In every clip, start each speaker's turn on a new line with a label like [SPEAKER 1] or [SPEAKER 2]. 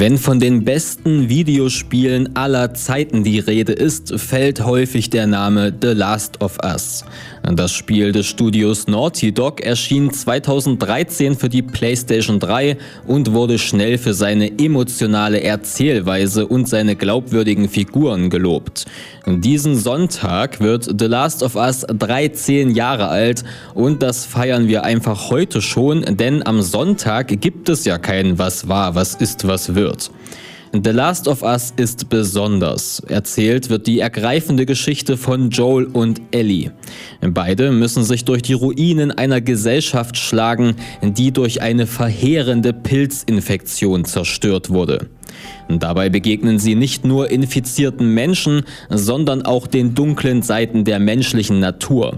[SPEAKER 1] Wenn von den besten Videospielen aller Zeiten die Rede ist, fällt häufig der Name The Last of Us. Das Spiel des Studios Naughty Dog erschien 2013 für die PlayStation 3 und wurde schnell für seine emotionale Erzählweise und seine glaubwürdigen Figuren gelobt. Diesen Sonntag wird The Last of Us 13 Jahre alt und das feiern wir einfach heute schon, denn am Sonntag gibt es ja kein Was war, was ist, was wird. The Last of Us ist besonders. Erzählt wird die ergreifende Geschichte von Joel und Ellie. Beide müssen sich durch die Ruinen einer Gesellschaft schlagen, die durch eine verheerende Pilzinfektion zerstört wurde. Dabei begegnen sie nicht nur infizierten Menschen, sondern auch den dunklen Seiten der menschlichen Natur.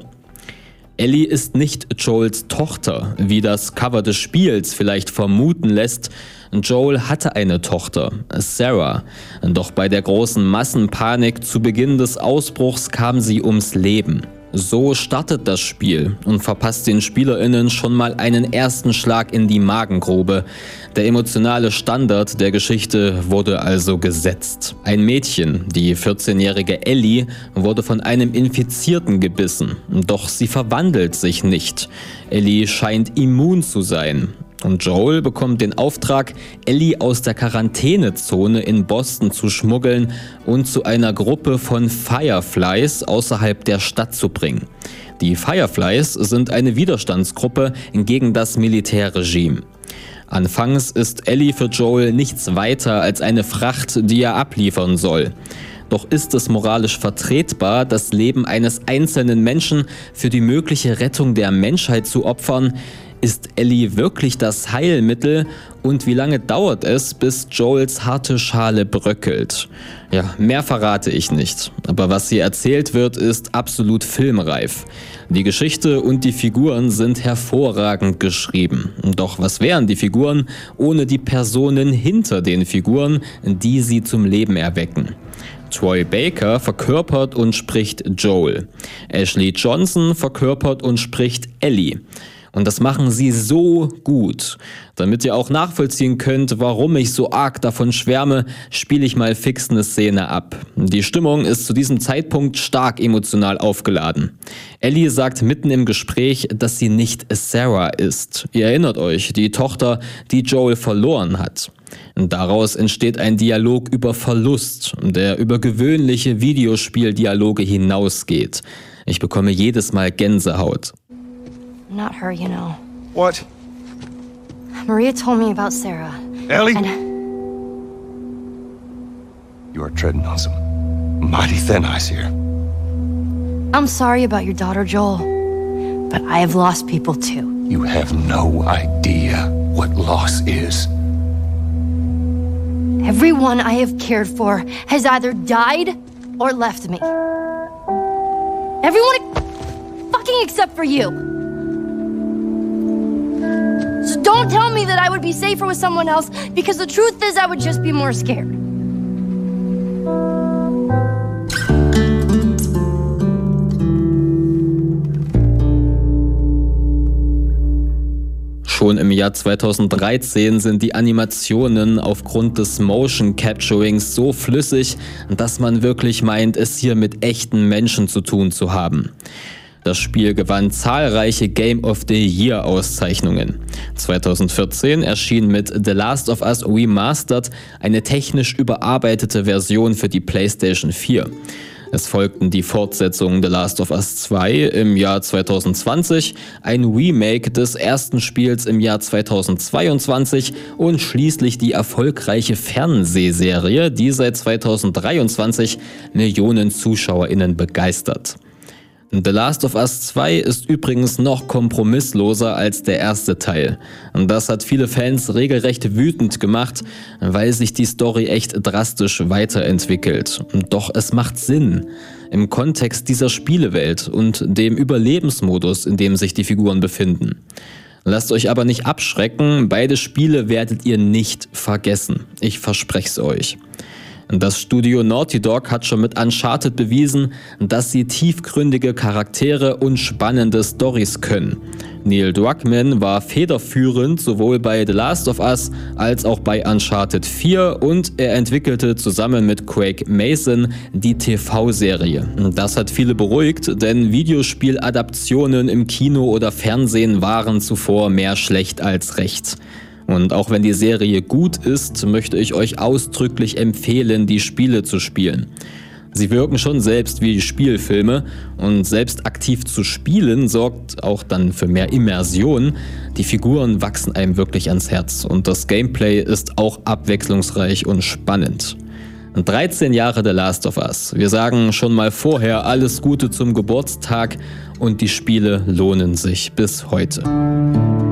[SPEAKER 1] Ellie ist nicht Joels Tochter, wie das Cover des Spiels vielleicht vermuten lässt. Joel hatte eine Tochter, Sarah. Doch bei der großen Massenpanik zu Beginn des Ausbruchs kam sie ums Leben. So startet das Spiel und verpasst den SpielerInnen schon mal einen ersten Schlag in die Magengrube. Der emotionale Standard der Geschichte wurde also gesetzt. Ein Mädchen, die 14-jährige Ellie, wurde von einem Infizierten gebissen. Doch sie verwandelt sich nicht. Ellie scheint immun zu sein. Und Joel bekommt den Auftrag, Ellie aus der Quarantänezone in Boston zu schmuggeln und zu einer Gruppe von Fireflies außerhalb der Stadt zu bringen. Die Fireflies sind eine Widerstandsgruppe gegen das Militärregime. Anfangs ist Ellie für Joel nichts weiter als eine Fracht, die er abliefern soll. Doch ist es moralisch vertretbar, das Leben eines einzelnen Menschen für die mögliche Rettung der Menschheit zu opfern? Ist Ellie wirklich das Heilmittel und wie lange dauert es, bis Joels harte Schale bröckelt? Ja, mehr verrate ich nicht, aber was hier erzählt wird, ist absolut filmreif. Die Geschichte und die Figuren sind hervorragend geschrieben. Doch was wären die Figuren ohne die Personen hinter den Figuren, die sie zum Leben erwecken? Troy Baker verkörpert und spricht Joel. Ashley Johnson verkörpert und spricht Ellie. Und das machen sie so gut. Damit ihr auch nachvollziehen könnt, warum ich so arg davon schwärme, spiele ich mal fix eine Szene ab. Die Stimmung ist zu diesem Zeitpunkt stark emotional aufgeladen. Ellie sagt mitten im Gespräch, dass sie nicht Sarah ist. Ihr erinnert euch, die Tochter, die Joel verloren hat. Daraus entsteht ein Dialog über Verlust, der über gewöhnliche Videospieldialoge hinausgeht. Ich bekomme jedes Mal Gänsehaut.
[SPEAKER 2] Not her, you know.
[SPEAKER 3] What?
[SPEAKER 2] Maria told me about Sarah.
[SPEAKER 3] Ellie? You are treading on some mighty thin ice here.
[SPEAKER 2] I'm sorry about your daughter, Joel, but I have lost people too.
[SPEAKER 3] You have no idea what loss is.
[SPEAKER 2] Everyone I have cared for has either died or left me. Everyone fucking except for you. So don't tell me that I would be safer with someone else, because the truth is I would just be more scared.
[SPEAKER 1] Schon im Jahr 2013 sind die Animationen aufgrund des Motion Capturings so flüssig, dass man wirklich meint, es hier mit echten Menschen zu tun zu haben. Das Spiel gewann zahlreiche Game of the Year Auszeichnungen. 2014 erschien mit The Last of Us Remastered eine technisch überarbeitete Version für die PlayStation 4. Es folgten die Fortsetzungen The Last of Us 2 im Jahr 2020, ein Remake des ersten Spiels im Jahr 2022 und schließlich die erfolgreiche Fernsehserie, die seit 2023 Millionen ZuschauerInnen begeistert. The Last of Us 2 ist übrigens noch kompromissloser als der erste Teil. Und das hat viele Fans regelrecht wütend gemacht, weil sich die Story echt drastisch weiterentwickelt. Doch es macht Sinn im Kontext dieser Spielewelt und dem Überlebensmodus, in dem sich die Figuren befinden. Lasst euch aber nicht abschrecken, beide Spiele werdet ihr nicht vergessen. Ich verspreche es euch. Das Studio Naughty Dog hat schon mit Uncharted bewiesen, dass sie tiefgründige Charaktere und spannende Storys können. Neil Druckmann war federführend sowohl bei The Last of Us als auch bei Uncharted 4 und er entwickelte zusammen mit Craig Mason die TV-Serie. Das hat viele beruhigt, denn Videospieladaptionen im Kino oder Fernsehen waren zuvor mehr schlecht als recht. Und auch wenn die Serie gut ist, möchte ich euch ausdrücklich empfehlen, die Spiele zu spielen. Sie wirken schon selbst wie Spielfilme und selbst aktiv zu spielen sorgt auch dann für mehr Immersion. Die Figuren wachsen einem wirklich ans Herz und das Gameplay ist auch abwechslungsreich und spannend. 13 Jahre The Last of Us. Wir sagen schon mal vorher alles Gute zum Geburtstag und die Spiele lohnen sich bis heute.